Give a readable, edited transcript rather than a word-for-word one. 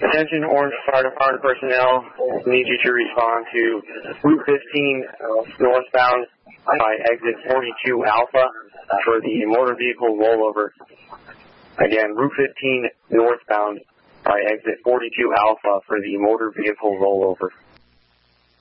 Attention Orange Fire Department personnel, need you to respond to Route 15 northbound by exit 42 Alpha for the motor vehicle rollover. Again, Route 15 northbound by exit 42 Alpha for the motor vehicle rollover.